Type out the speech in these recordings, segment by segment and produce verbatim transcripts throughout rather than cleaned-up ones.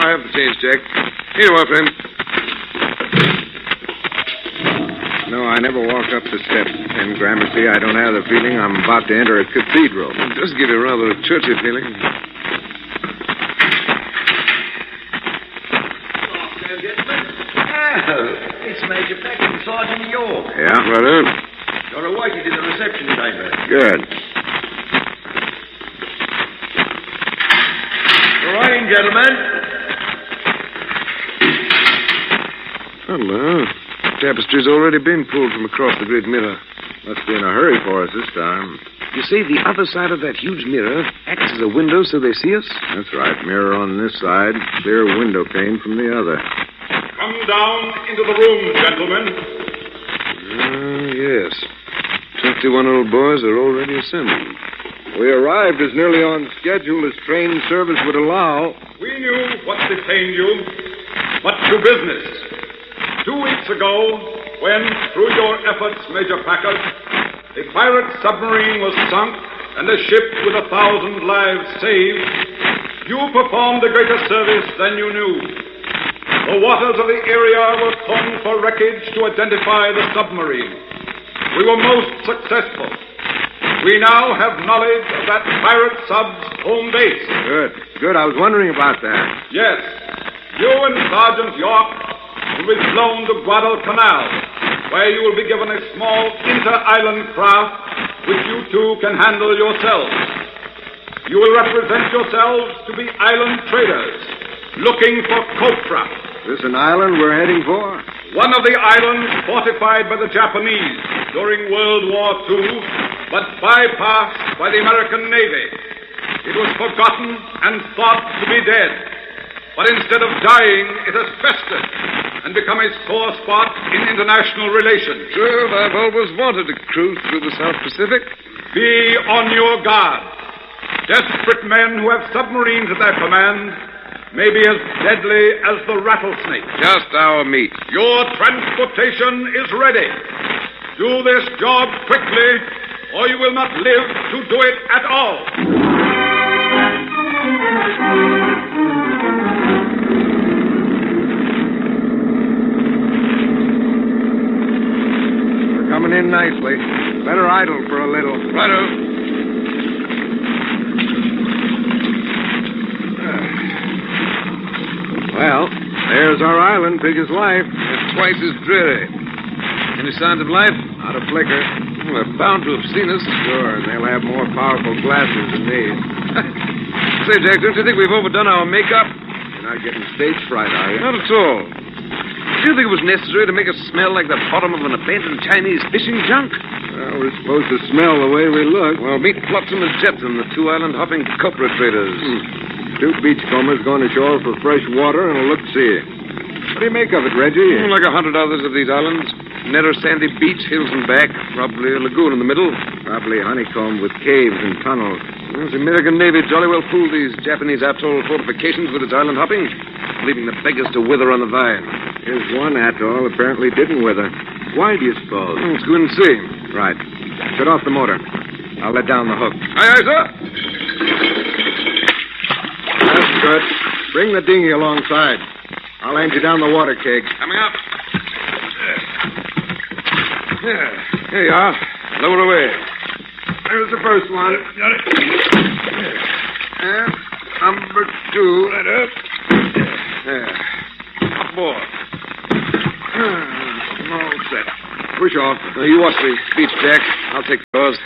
I have the change, Jack. Here you are, friend. No, I never walk up the steps, Ken Gramercy. I don't have the feeling I'm about to enter a cathedral. It does give you rather a churchy feeling. Oh, it's Major Peck and Sergeant York. Yeah? Right on. You're awaited in the reception chamber. Good. All right, gentlemen. Hello. Tapestry's already been pulled from across the great mirror. Must be in a hurry for us this time. You see, the other side of that huge mirror acts as a window so they see us? That's right. Mirror on this side, clear window pane from the other. Come down into the room, gentlemen. Ah, yes. Twenty-one old boys are already assembled. We arrived as nearly on schedule as train service would allow. We knew what detained you, but to business. Two weeks ago, when, through your efforts, Major Packard, a pirate submarine was sunk and a ship with a thousand lives saved, you performed a greater service than you knew. The waters of the area were combed for wreckage to identify the submarine. We were most successful. We now have knowledge of that pirate sub's home base. Good. Good. I was wondering about that. Yes. You and Sergeant York will be flown to Guadalcanal, where you will be given a small inter-island craft which you two can handle yourselves. You will represent yourselves to be island traders looking for copra. This an island we're heading for? One of the islands fortified by the Japanese during World War Two, but bypassed by the American Navy. It was forgotten and thought to be dead. But instead of dying, it has festered and become a sore spot in international relations. True, I've always wanted to cruise through the South Pacific. Be on your guard. Desperate men who have submarines at their command may be as deadly as the rattlesnake. Just our meat. Your transportation is ready. Do this job quickly, or you will not live to do it at all. We're coming in nicely. Better idle for a little. Righto. Well, there's our island, big as life. It's twice as dreary. Any signs of life? Not a flicker. Well, they're bound to have seen us. Sure, and they'll have more powerful glasses than these. Say, Jack, don't you think we've overdone our makeup? You're not getting stage fright, are you? Not at all. Do you think it was necessary to make us smell like the bottom of an abandoned Chinese fishing junk? Well, we're supposed to smell the way we look. Well, meet Flotsam and Jetsam, the two island hopping copra traders. Hmm. Two beachcombers going ashore for fresh water and a look-see. What do you make of it, Reggie? Oh, like a hundred others of these islands. Narrow sandy beach, hills and back. Probably a lagoon in the middle. Probably honeycombed with caves and tunnels. Well, the American Navy jolly well fooled these Japanese atoll fortifications with its island hopping, leaving the beggars to wither on the vine. Here's one atoll apparently didn't wither. Why do you suppose? Let's go in and see. Right. Shut off the motor. I'll let down the hook. Aye, aye, sir. That's good. Bring the dinghy alongside. I'll hand you down the water keg. Coming up. There. Here you are. Lower away. There's the first one. Got it. And number two. Right up. There. Up board. All set. Push off. Now, you watch the beach, Jack. I'll take the oars.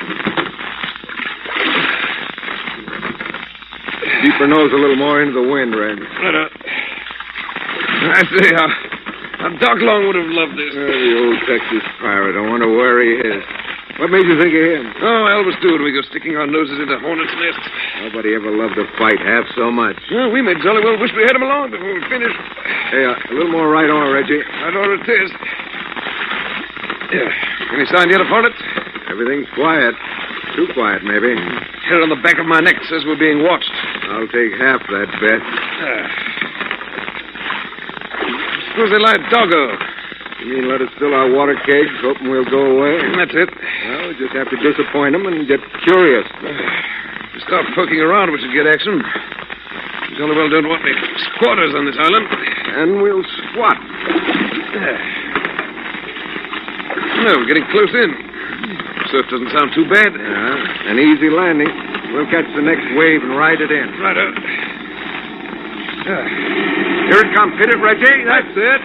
Keep her nose a little more into the wind, Red. Right up. I say, how, how Doc Long would have loved this. Uh, the old Texas pirate. I wonder where he is. What made you think of him? Oh, I always do when we go sticking our noses into hornets' nests. Nobody ever loved a fight half so much. Well, we may jolly well wish we had him along before we finish. Hey, uh, a little more right on, Reggie. Right on it is. Yeah. Any sign yet of hornets? Everything's quiet. Too quiet, maybe. Hair on the back of my neck says we're being watched. I'll take half that bet. Uh, suppose they lie doggo. You mean let us fill our water kegs, hoping we'll go away? That's it. Well, we just have to disappoint them and get curious. Uh, if we start poking around, we should get action. jolly well don't want me squatters on this island. And we'll squat. No, we're getting close in. Surf doesn't sound too bad. Yeah, an easy landing. We'll catch the next wave and ride it in. Righto. Here it comes. Hit it, Reggie. That's it.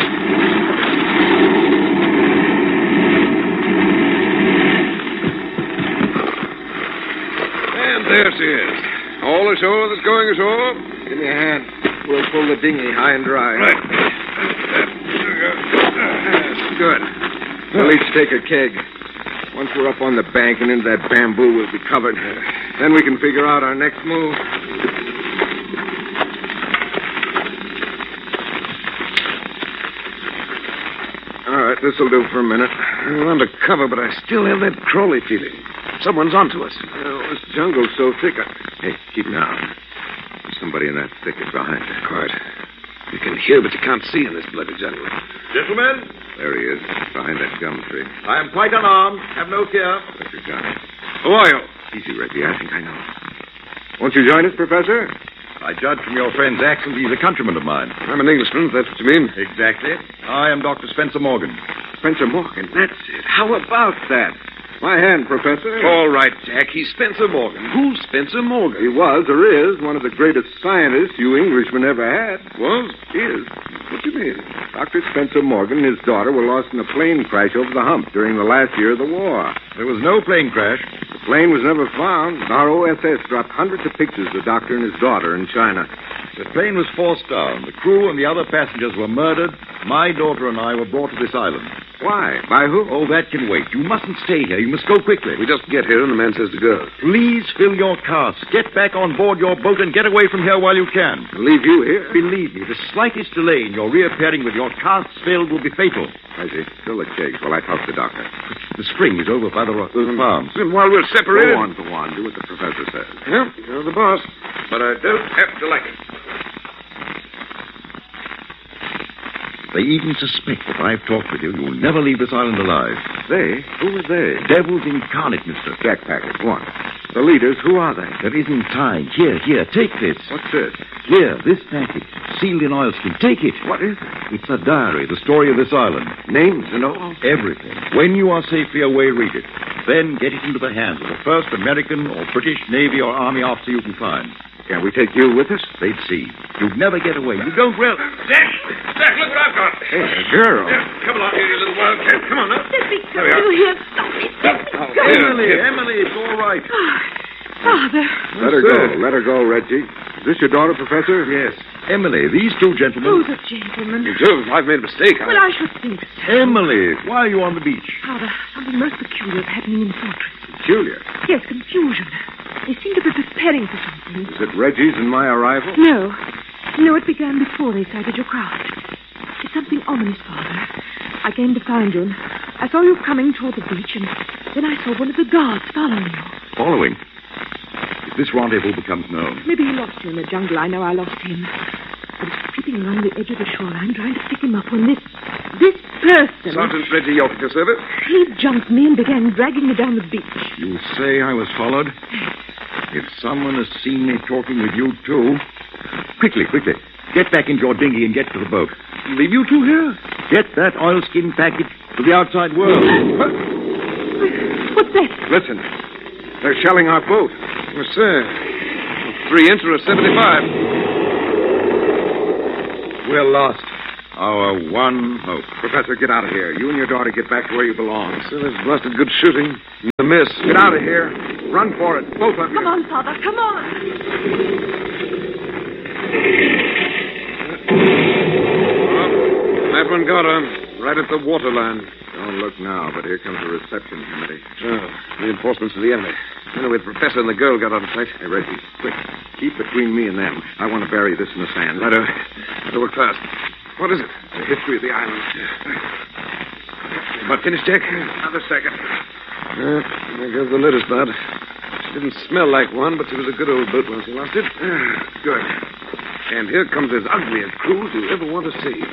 And there she is. All ashore that's going ashore. Give me a hand. We'll pull the dinghy high and dry. Right. There we go. That's good. We'll each take a keg. Once we're up on the bank and into that bamboo, we'll be covered. Then we can figure out our next move. All right, this'll do for a minute. We're under cover, but I still have that Crowley feeling. Someone's onto us. Oh, this jungle's so thick. I... Hey, keep now. There's somebody in that thicket behind you. Quiet. You can hear, but you can't see in this bloody jungle. Gentlemen, There he is, behind that gum tree. I am quite unarmed. Have no fear. Mister Johnny. Who are you? Easy, Reggie. I think I know. Won't you join us, Professor? I judge from your friend's accent he's a countryman of mine. I'm an Englishman, if that's what you mean. Exactly. I am Doctor Spencer Morgan. Spencer Morgan. That's it. How about that? My hand, Professor. All right, Jack. He's Spencer Morgan. Who's Spencer Morgan? He was, or is, one of the greatest scientists you Englishmen ever had. Was? Is. What do you mean? Doctor Spencer Morgan and his daughter were lost in a plane crash over the hump during the last year of the war. There was no plane crash. The plane was never found. Our O S S dropped hundreds of pictures of the doctor and his daughter in China. The plane was forced down. The crew and the other passengers were murdered. My daughter and I were brought to this island. Why? By who? Oh, that can wait. You mustn't stay here. You must go quickly. We just get here and the man says to go. Please fill your casks. Get back on board your boat and get away from here while you can. Leave you here? Believe me, the slightest delay in your reappearing with your casks filled will be fatal. I see. Fill the kegs while I talk to the doctor. The spring is over by the ro- those farms. Then while we're separated... Go on, go on. Do what the professor says. Yeah, you're the boss. But I don't have to like it. They even suspect that I've talked with you. You'll never leave this island alive. They? Who are they? Devils incarnate, mister. Jackpackers. Go on. The leaders, who are they? There isn't time. Here, here, take this. What's this? Here, this package, sealed in oilskin. Take it. What is it? It's a diary, the story of this island. Names and all? Everything. When you are safely away, read it. Then get it into the hands of the first American or British Navy or Army officer you can find. Can we take you with us? They'd see. You'd never get away. You don't real... Jack! Jack, look what I've got. Hey, a girl. Yeah, come along here, you little wildcat. Come on now. Let me go. There we are. You hear? Stop it. Let me Oh, go. here. Emily, Emily, it's all right. Oh, Father. Let her go. Let her go, Reggie. Is this your daughter, Professor? Yes. Emily, these two gentlemen... Who's a gentleman? Joseph, I've made a mistake. Well, I should think so. Emily, why are you on the beach? Father, something most peculiar is happening in the fortress. Julia. Yes, confusion. They seem to be preparing for something. Is it Reggie's and my arrival? No. No, it began before they sighted your craft. It's something ominous, Father. I came to find you, and I saw you coming toward the beach, and then I saw one of the guards following you. Following? If this rendezvous becomes known... Maybe he lost you in the jungle. I know I lost him. I was creeping along the edge of the shoreline, trying to pick him up when this... this person... Sergeant Reggie York at your service. He jumped me and began dragging me down the beach. You say I was followed? If someone has seen me talking with you, too... Quickly, quickly. Get back into your dinghy and get to the boat. Leave you two here? Get that oilskin package to the outside world. What's that? Listen. They're shelling our boat. Yes, sir. Three inch or a seventy-five. We're lost. Our one hope. Professor, get out of here. You and your daughter get back to where you belong. So there's blasted good shooting. A miss. Get out of here. Run for it. Both of you. Come on, Father, come on. That one got her. Right at the waterline. Don't look now, but here comes the reception committee. Oh, reinforcements for the enemy. Anyway, the professor and the girl got out of sight. Hey, Reggie, quick. Keep between me and them. I want to bury this in the sand. Righto. Righto, work fast. What is it? The history of the island. About finished, Jack? Another second. Uh, there goes the latest part. She didn't smell like one, but she was a good old boat once you lost it. Good. And here comes as ugly a crew as you ever want to see.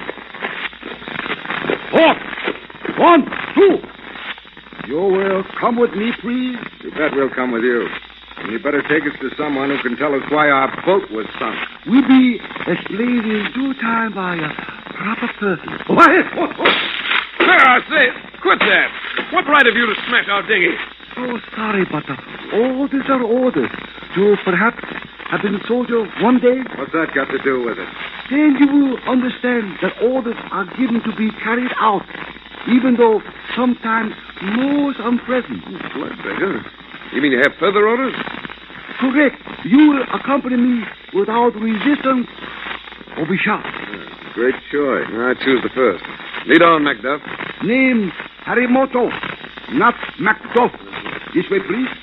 Off! One, two! You will come with me, please? You bet we'll come with you. And you better take us to someone who can tell us why our boat was sunk. We be explained in due time by a proper person. What? Oh, oh. There, I say, quit that. What right have you to smash our dinghy? So sorry, but the orders are orders. You perhaps have been a soldier one day. What's that got to do with it? Then you will understand that orders are given to be carried out, even though sometimes most unpleasant. Bloodbagger. You mean you have further orders? Correct. You will accompany me without resistance or be shot. Great choice. I choose the first. Lead on, Macduff. Name Harimoto, not Macduff. This way, please.